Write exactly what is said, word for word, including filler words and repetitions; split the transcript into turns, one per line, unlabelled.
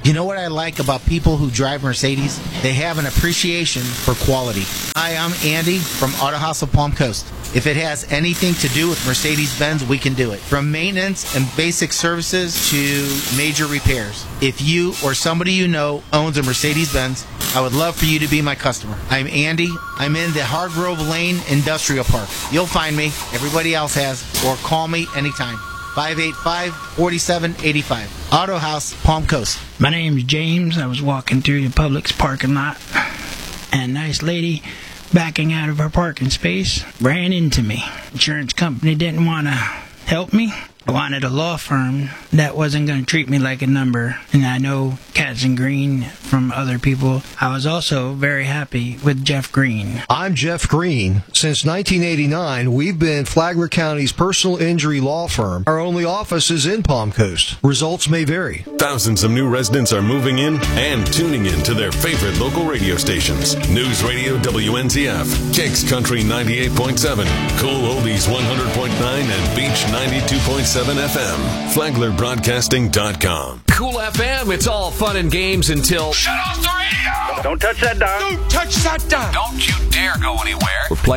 You know what I like about people who drive Mercedes? They have an appreciation for quality. Hi, I'm Andy from Auto House of Palm Coast. If it has anything to do with Mercedes-Benz, we can do it. From maintenance and basic services to major repairs. If you or somebody you know owns a Mercedes-Benz, I would love for you to be my customer. I'm Andy. I'm in the Hargrove Lane Industrial Park. You'll find me. Everybody else has. Or call me anytime. five eight five, four seven eight five. Auto House, Palm Coast.
My name's James. I was walking through the Publix parking lot, and a nice lady backing out of her parking space ran into me. Insurance company didn't want to help me. I wanted a law firm that wasn't going to treat me like a number, and I know Katz and Green from other people. I was also very happy with Jeff Green.
I'm Jeff Green. Since nineteen eighty-nine, we've been Flagler County's personal injury law firm. Our only office is in Palm Coast. Results may vary.
Thousands of new residents are moving in and tuning in to their favorite local radio stations. News Radio W N T F, Kicks Country ninety-eight point seven, Cool Oldies one hundred point nine, and Beach ninety-two point seven F M. Flagler Broadcasting dot com.
Cool F M, it's all fun and games until...
Shut off the radio!
Don't touch that dial.
Don't touch that dial!
Don't you dare go anywhere. We're playing